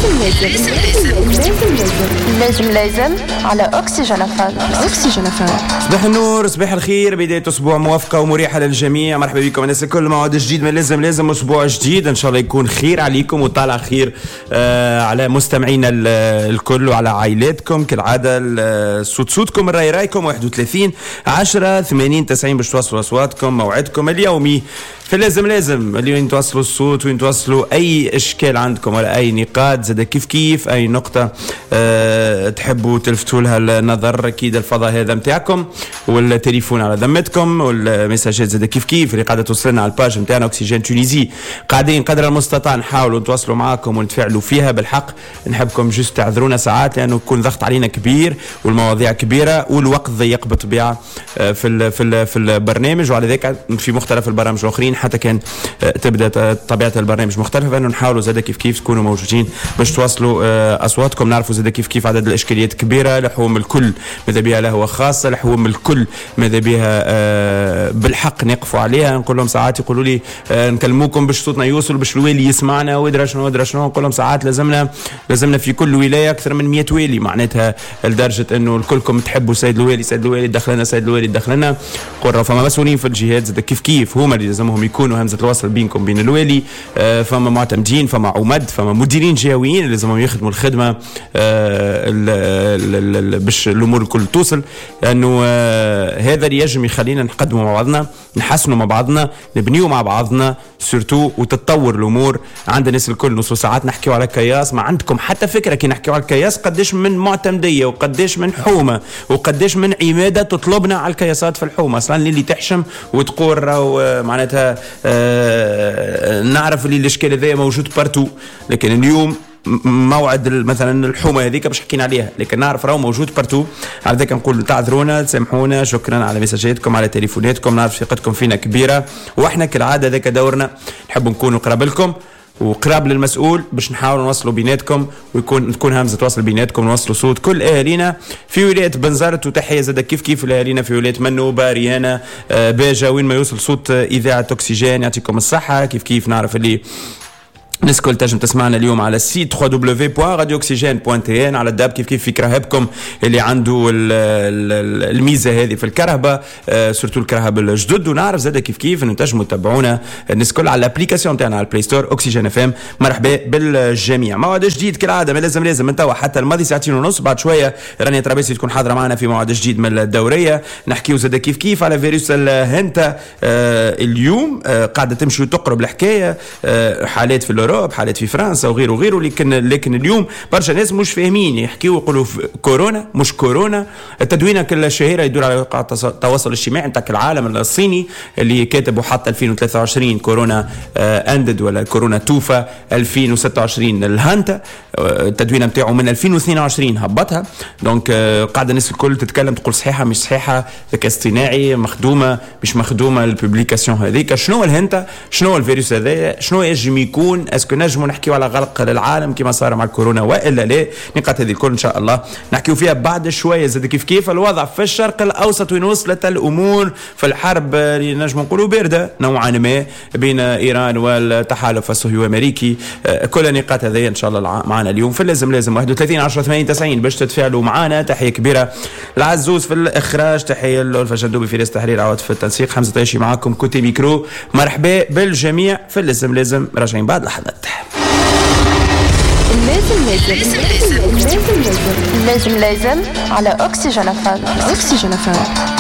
لازم على أكسجين FM. صباح النور، صباح الخير، بداية أسبوع موفقة ومريحة للجميع. مرحبا بكم الناس الكل، موعد جديد من لازم أسبوع جديد إن شاء الله يكون خير عليكم وطالع خير على مستمعينا الكل وعلى عائلاتكم كالعادة. صوتكم رايكم 31 10 80 90 باش توصلوا أصواتكم. موعدكم اليومي في لازم اللي وين توصلوا الصوت، وين توصلوا اي اشكال عندكم ولا اي نقاط زاد كيف اي نقطه تحبوا تلفتوا لها النظر. اكيد الفضاء هذا نتاعكم، والتليفون على ذمتكم، والمساجات زاد كيف اللي قاعده توصلنا على الباج نتاعنا اوكسجين تونيزي. قاعدين قدر المستطاع نحاولوا نتواصلوا معاكم ونتفاعلوا فيها. بالحق نحبكم جست تعذرونا ساعات لانه يكون ضغط علينا كبير والمواضيع كبيره والوقت ضيق بطبيعه في البرنامج، وعلى ذلك في مختلف البرامج الاخرين حتى كان تبدا طبيعه البرنامج مختلفه، انه نحاولوا زاد كيف تكونوا موجودين باش توصلوا اصواتكم. نعرفوا زاد كيف عدد الاشكاليات كبيره، لحوم الكل ماذا بها لهوه خاصه، لحوم الكل ماذا بها بالحق نقفوا عليها. نقول لهم ساعات يقولوا لي نكلموكم باش صوتنا يوصل باش الوالي يسمعنا ويدرى شنو. نقول لهم ساعات لازمنا في كل ولايه اكثر من 100 والي، معناتها لدرجه انه الكلكم تحبوا سيد الوالي دخلنا، سيد الوالي دخلنا. قرروا فما مسؤولين في الجهات زاد كيف هما اللي لازمهم يكونوا همزه الوصل بينكم بين الوالي. فما معتمدين، فما عمد، فما مديرين جهويين اللي لازمهم يخدموا الخدمه باش الامور الكل توصل، لانه هذا اللي يجب يخلينا نقدموا مع بعضنا، نحسنوا مع بعضنا، نبنيوا مع بعضنا سورتو وتتطور الامور. عند الناس الكل نص ساعات نحكيوا على كياس، ما عندكم حتى فكره كي نحكيوا على الكياس قداش من معتمديه وقداش من حومه وقداش من عماده تطلبنا على الكياسات في الحومه اصلا اللي تحشم وتقول راهو معناتها نعرف اللي الاشكال هذا موجود بارتو، لكن اليوم موعد مثلا الحومه هذيك باش حكينا عليها، لكن نعرف راهو موجود بارتو. على ذلك نقول تعذرونا، تسامحونا، شكرا على مساجاتكم، على تليفوناتكم. نعرف ثقتكم فينا كبيره، واحنا كالعاده ذاك دورنا نحب نكونوا قراب لكم وقراب للمسؤول باش نحاول نوصلوا بيناتكم تكون همزه توصل بيناتكم، نوصلوا صوت كل اهالينا في ولايه بنزرت. وتحيه زاد كيف الاهالينا في ولايه منوبه، ريانه، باجه، وين ما يوصل صوت اذاعه اوكسجين. يعطيكم الصحه. كيف نعرف اللي الناس كل تنجم تسمعنا اليوم على السيت www.radiooxygen.tn، على الداب كيف في كرهبكم اللي عنده الميزه هذه في الكرهبه، سورتو الكرهبه الجدد. ونعرف زاد كيف انه تنجموا تتابعونا الناس كل على الابليكاسيون تاعنا على البلاي ستور اوكسجين اف ام. مرحبا بالجميع. موعد جديد كالعاده ما لازم من توا حتى الماضي ساعتين ونص. بعد شويه رانيا ترابيسي تكون حاضره معنا في موعد جديد من الدوريه، نحكيو زاد كيف على فيروس الهنتا. اليوم قاعده تمشي وتقرب الحكايه، حالات في اوروب، حالات في فرنسا وغيره، لكن اليوم برشا ناس مش فاهمين، يحكيوا يقولوا كورونا مش كورونا. التدوينه كل الشهيره يدور على التواصل الاجتماعي نتاع العالم الصيني اللي كاتب حتى 2023 كورونا اندد ولا كورونا توفى 2026 الهانتا. التدوينه نتاعو من 2022 هبطها. دونك قاعده الناس الكل تتكلم تقول صحيحه مش صحيحه، ذكاء اصطناعي مخدومه مش مخدومه، البوبليكاسيون هذيك شنو الهنتا، شنو الفيروس هذا، شنو يجم يكون، اسكو نجموا نحكيو على غلق للعالم كما صار مع الكورونا والا لا. نقاط هذه الكل ان شاء الله نحكيو فيها بعد شويه. زاد كيف الوضع في الشرق الاوسط وين وصلت الامور في الحرب اللي نجموا نقولوا بارده نوعا ما بين ايران والتحالف الصهيوني الامريكي. كل النقاط هذه ان شاء الله معنا اليوم في لازم 31 10 80 90 باش تتفاعلوا معنا. تحيه كبيره العزوز في الاخراج، تحيه لولفا جندوبي في التحرير، عوض في التنسيق، حمزه طيشي معكم كوتي ميكرو. مرحبا بالجميع في لازم راجعين بعد لحظات. لازم على أكسجين FM.